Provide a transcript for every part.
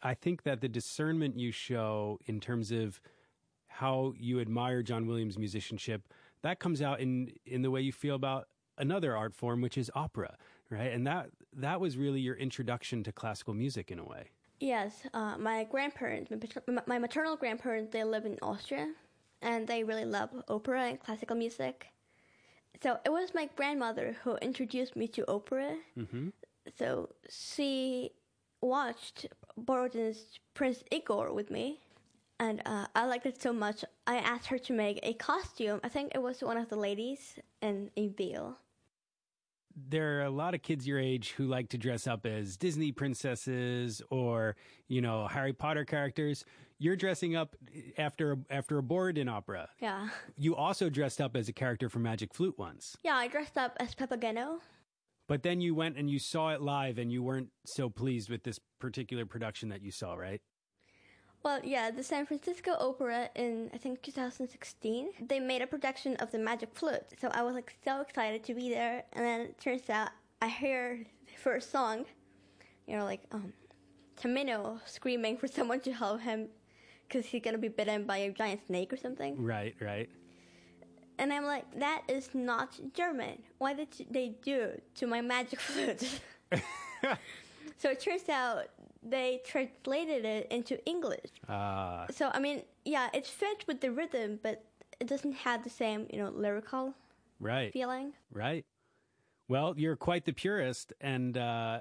I think that the discernment you show in terms of how you admire John Williams' musicianship, that comes out in the way you feel about another art form, which is opera, right? And that was really your introduction to classical music in a way. Yes, my grandparents, my maternal grandparents, they live in Austria, and they really love opera and classical music. So it was my grandmother who introduced me to opera. Mm-hmm. So she watched Borodin's Prince Igor with me, and I liked it so much, I asked her to make a costume. I think it was one of the ladies in a veil. There are a lot of kids your age who like to dress up as Disney princesses or, Harry Potter characters. You're dressing up after a Borodin opera. Yeah. You also dressed up as a character from Magic Flute once. Yeah, I dressed up as Papageno. But then you went and you saw it live and you weren't so pleased with this particular production that you saw, right? Well, yeah, the San Francisco Opera in, I think, 2016, they made a production of the Magic Flute. So I was, so excited to be there. And then it turns out I hear the first song, Tamino screaming for someone to help him because he's going to be bitten by a giant snake or something. Right. And I'm like, that is not German. Why did they do it to my Magic Flute? So it turns out they translated it into English. So, it fits with the rhythm, but it doesn't have the same, lyrical feeling. Right. Well, you're quite the purist, and, I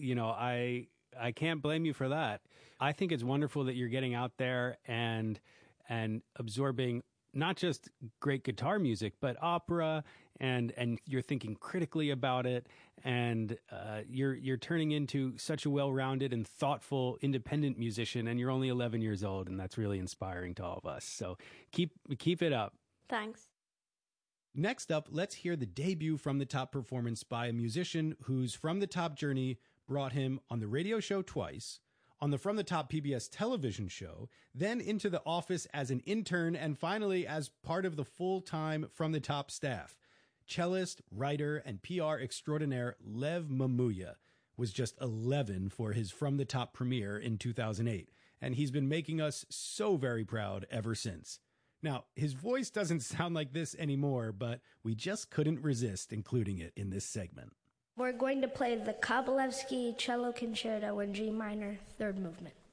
can't blame you for that. I think it's wonderful that you're getting out there and absorbing not just great guitar music, but opera, and you're thinking critically about it, and you're turning into such a well-rounded and thoughtful, independent musician, and you're only 11 years old, and that's really inspiring to all of us. So keep it up. Thanks. Next up, let's hear the debut From the Top performance by a musician whose From the Top journey brought him on the radio show twice, on the From the Top PBS television show, then into the office as an intern, and finally as part of the full-time From the Top staff. Cellist, writer, and PR extraordinaire Lev Mamuya was just 11 for his From the Top premiere in 2008, and he's been making us so very proud ever since. Now, his voice doesn't sound like this anymore, but we just couldn't resist including it in this segment. We're going to play the Kovalevsky Cello Concerto in G minor, third movement.